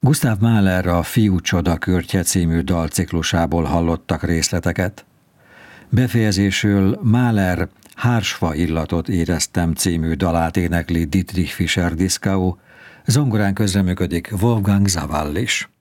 Gustav Mahler A fiú csodakörtje című dalciklusából hallottak részleteket. Befejezésül Mahler Hársfa illatot éreztem című dalát énekli Dietrich Fischer-Dieskau, zongorán közreműködik Wolfgang Sawallisch.